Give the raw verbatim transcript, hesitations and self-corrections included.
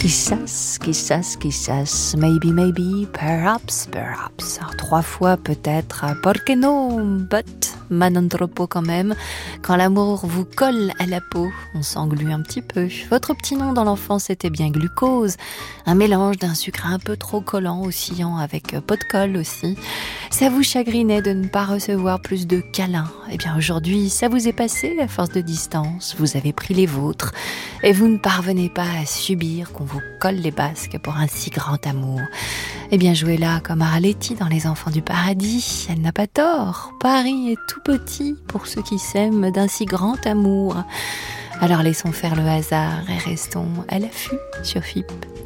Quizás, quizás, quizás, maybe, maybe, perhaps, perhaps. Alors, trois fois peut-être, por que no, but, manantropo quand même. Quand l'amour vous colle à la peau, on s'englue un petit peu. Votre petit nom dans l'enfance était bien glucose, un mélange d'un sucre un peu trop collant, oscillant avec pot de colle aussi. Ça vous chagrinait de ne pas recevoir plus de câlins. Eh bien aujourd'hui, ça vous est passé à force de distance, vous avez pris les vôtres et vous ne parvenez pas à subir qu'on vous colle les basques pour un si grand amour. Eh bien jouez là comme Arletty dans Les Enfants du Paradis, elle n'a pas tort. Paris est tout petit pour ceux qui s'aiment d'un si grand amour. Alors laissons faire le hasard et restons à l'affût sur F I P.